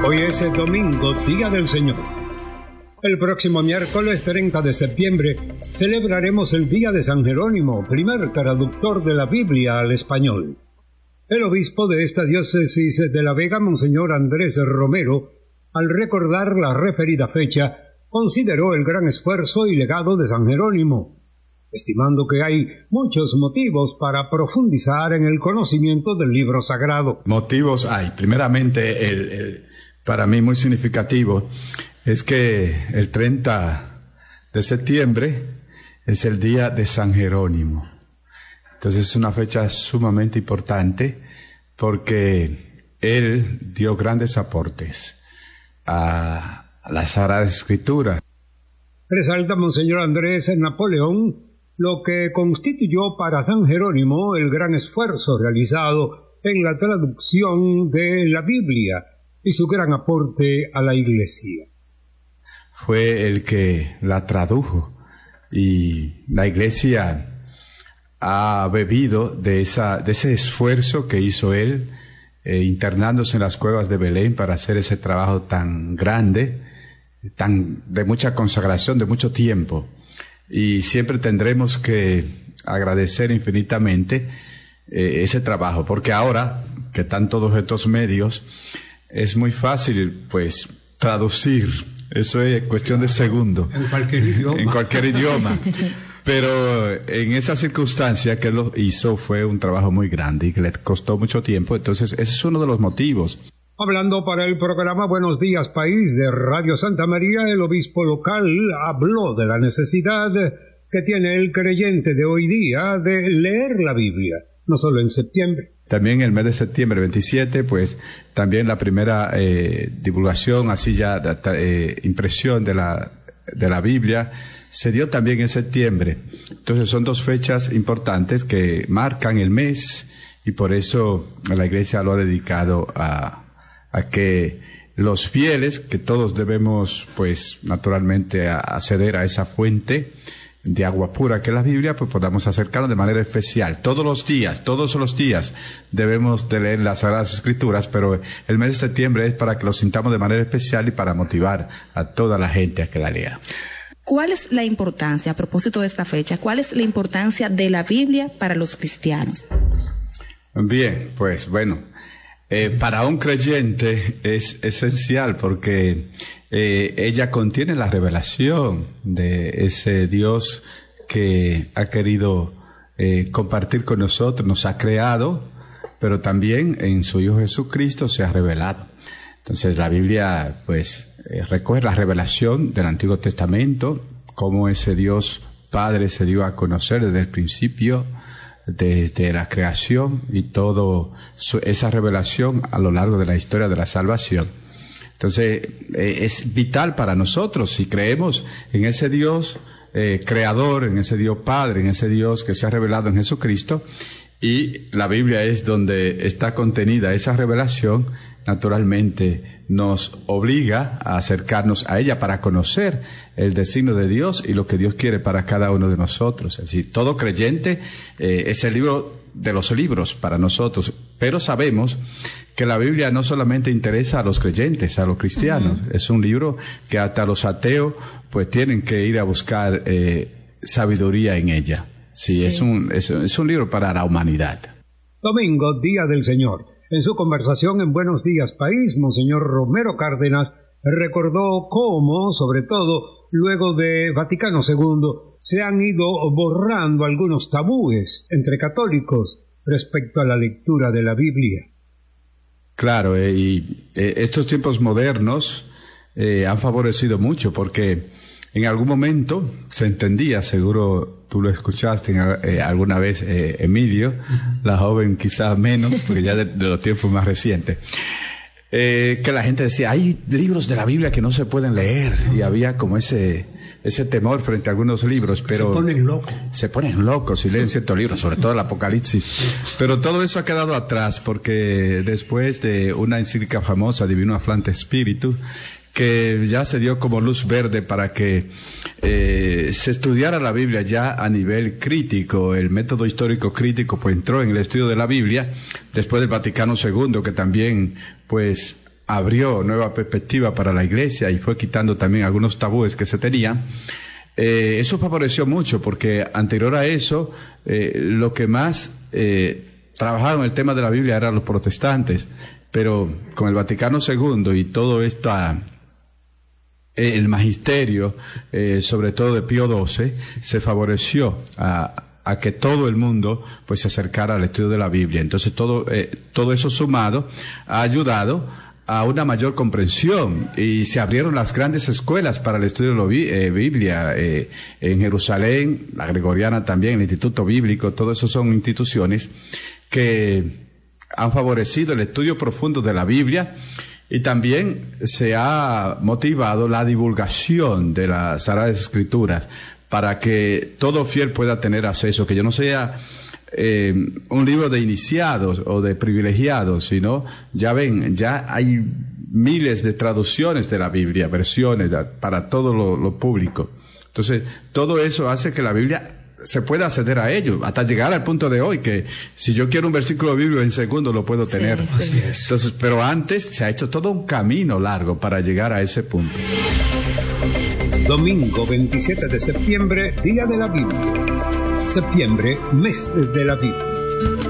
Hoy es el domingo, Día del Señor. El próximo miércoles 30 de septiembre celebraremos el Día de San Jerónimo, primer traductor de la Biblia al español. El obispo de esta diócesis de La Vega, Monseñor Andrés Romero, al recordar la referida fecha, consideró el gran esfuerzo y legado de San Jerónimo, estimando que hay muchos motivos para profundizar en el conocimiento del libro sagrado. Motivos hay. Primeramente, para mí muy significativo es que el 30 de septiembre es el día de San Jerónimo. Entonces es una fecha sumamente importante porque él dio grandes aportes a la Sagrada Escritura. Resalta Monseñor Andrés Napoleón lo que constituyó para San Jerónimo el gran esfuerzo realizado en la traducción de la Biblia y su gran aporte a la Iglesia. Fue el que la tradujo y la Iglesia ha bebido de ese esfuerzo que hizo él, internándose en las cuevas de Belén para hacer ese trabajo tan grande, de mucha consagración, de mucho tiempo. Y siempre tendremos que agradecer infinitamente ese trabajo, porque ahora que están todos estos medios, es muy fácil, pues, traducir. Eso es cuestión de segundo. En cualquier idioma. En cualquier idioma. Pero en esa circunstancia que lo hizo fue un trabajo muy grande y que le costó mucho tiempo. Entonces, ese es uno de los motivos. Hablando para el programa Buenos Días País de Radio Santa María, el obispo local habló de la necesidad que tiene el creyente de hoy día de leer la Biblia, no solo en septiembre. También el mes de septiembre 27, pues también la primera divulgación, así ya impresión de la Biblia, se dio también en septiembre. Entonces son dos fechas importantes que marcan el mes y por eso la Iglesia lo ha dedicado a que los fieles, que todos debemos, pues, naturalmente acceder a esa fuente de agua pura que es la Biblia, pues podamos acercarnos de manera especial. Todos los días debemos de leer las Sagradas Escrituras, pero el mes de septiembre es para que lo sintamos de manera especial y para motivar a toda la gente a que la lea. ¿Cuál es la importancia, a propósito de esta fecha, cuál es la importancia de la Biblia para los cristianos? Bien, pues bueno. Para un creyente es esencial porque ella contiene la revelación de ese Dios que ha querido compartir con nosotros, nos ha creado, pero también en su Hijo Jesucristo se ha revelado. Entonces la Biblia pues recoge la revelación del Antiguo Testamento, cómo ese Dios Padre se dio a conocer desde el principio, desde la creación y todo esa revelación a lo largo de la historia de la salvación. Entonces es vital para nosotros si creemos en ese Dios creador, en ese Dios Padre, en ese Dios que se ha revelado en Jesucristo, y la Biblia es donde está contenida esa revelación. Naturalmente nos obliga a acercarnos a ella para conocer el designio de Dios y lo que Dios quiere para cada uno de nosotros. Es decir, todo creyente es el libro de los libros para nosotros, pero sabemos que la Biblia no solamente interesa a los creyentes, a los cristianos. Uh-huh. Es un libro que hasta los ateos pues tienen que ir a buscar sabiduría en ella. Sí. Es un libro para la humanidad. Domingo, Día del Señor. En su conversación en Buenos Días País, Monseñor Romero Cárdenas recordó cómo, sobre todo luego de Vaticano II, se han ido borrando algunos tabúes entre católicos respecto a la lectura de la Biblia. Claro, y estos tiempos modernos han favorecido mucho porque en algún momento se entendía, seguro tú lo escuchaste alguna vez, Emilio, la joven quizás menos, porque ya de los tiempos más recientes, que la gente decía, hay libros de la Biblia que no se pueden leer, y había como ese temor frente a algunos libros, pero se ponen locos si leen ciertos libros, sobre todo el Apocalipsis. Pero todo eso ha quedado atrás, porque después de una encíclica famosa, Divino Aflante Spiritus, que ya se dio como luz verde para que se estudiara la Biblia ya a nivel crítico. El método histórico crítico pues entró en el estudio de la Biblia después del Vaticano II, que también pues abrió nueva perspectiva para la iglesia y fue quitando también algunos tabúes que se tenían. Eso favoreció mucho porque anterior a eso, lo que más trabajaban en el tema de la Biblia eran los protestantes, pero con el Vaticano II y todo esto, el magisterio, sobre todo de Pío XII, se favoreció a que todo el mundo pues se acercara al estudio de la Biblia. Entonces todo eso sumado ha ayudado a una mayor comprensión y se abrieron las grandes escuelas para el estudio de la Biblia en Jerusalén, la Gregoriana también, el Instituto Bíblico. Todo eso son instituciones que han favorecido el estudio profundo de la Biblia, y también se ha motivado la divulgación de las Sagradas Escrituras para que todo fiel pueda tener acceso, que yo no sea un libro de iniciados o de privilegiados, sino, ya ven, ya hay miles de traducciones de la Biblia, versiones para todo lo público. Entonces, todo eso hace que la Biblia se pueda acceder a ello, hasta llegar al punto de hoy, que si yo quiero un versículo bíblico en segundo lo puedo tener. Sí. Entonces, pero antes se ha hecho todo un camino largo para llegar a ese punto. Domingo 27 de septiembre, Día de la Biblia. Septiembre, mes de la Biblia.